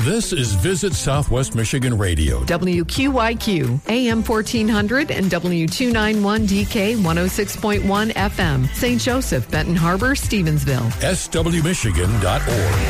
This is Visit Southwest Michigan Radio. WQYQ, AM 1400 and W291DK 106.1 FM. St. Joseph, Benton Harbor, Stevensville. SWMichigan.org.